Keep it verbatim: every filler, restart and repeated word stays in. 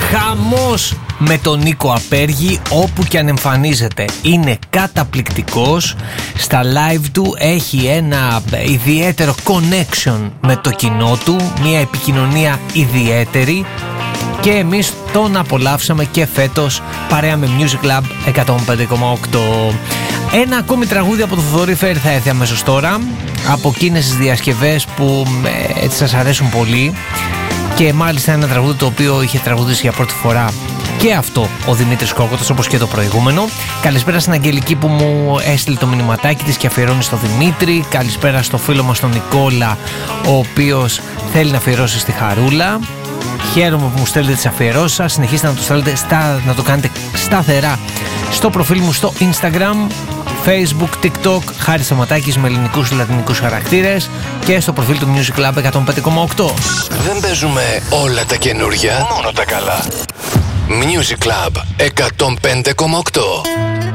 Χαμός με τον Νίκο Απέργη όπου και αν εμφανίζεται. Είναι καταπληκτικός. Στα live του έχει ένα ιδιαίτερο connection με το κοινό του, μια επικοινωνία ιδιαίτερη, και εμείς τον απολαύσαμε και φέτος παρέα με Music Lab εκατόν πέντε κόμμα οκτώ. Ένα ακόμη τραγούδι από το Θοδωρή Φέρη θα έρθει αμέσως τώρα, από εκείνες τις διασκευές που ε, έτσι σας αρέσουν πολύ, και μάλιστα ένα τραγούδι το οποίο είχε τραγουδήσει για πρώτη φορά και αυτό ο Δημήτρης Κόκοτας, όπως και το προηγούμενο. Καλησπέρα στην Αγγελική που μου έστειλε το μηνυματάκι της και αφιερώνει στο Δημήτρη. Καλησπέρα στο φίλο μας τον Νικόλα, ο οποίος θέλει να αφιερώσει στη Χαρούλα. Χαίρομαι που μου στέλνετε τις αφιερώσεις σας. Συνεχίστε να το στέλνετε, στα, να το κάνετε σταθερά στο προφίλ μου στο Instagram, Facebook, TikTok, Χάρης Σταματάκης με ελληνικούς λατινικούς χαρακτήρες, και στο προφίλ του Music Lab εκατόν πέντε κόμμα οκτώ. Δεν παίζουμε όλα τα καινούργια, μόνο τα καλά. Music Lab εκατόν πέντε κόμμα οκτώ.